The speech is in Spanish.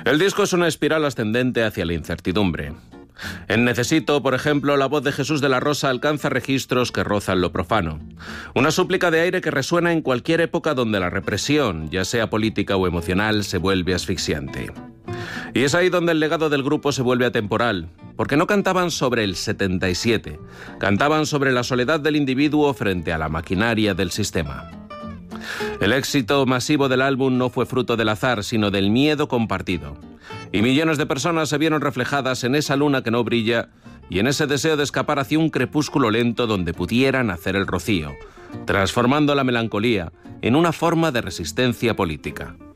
El disco es una espiral ascendente hacia la incertidumbre. En Necesito, por ejemplo, la voz de Jesús de la Rosa alcanza registros que rozan lo profano. Una súplica de aire que resuena en cualquier época donde la represión, ya sea política o emocional, se vuelve asfixiante. Y es ahí donde el legado del grupo se vuelve atemporal, porque no cantaban sobre el 77, cantaban sobre la soledad del individuo frente a la maquinaria del sistema. El éxito masivo del álbum no fue fruto del azar, sino del miedo compartido. Y millones de personas se vieron reflejadas en esa luna que no brilla y en ese deseo de escapar hacia un crepúsculo lento donde pudieran hacer el rocío, transformando la melancolía en una forma de resistencia política.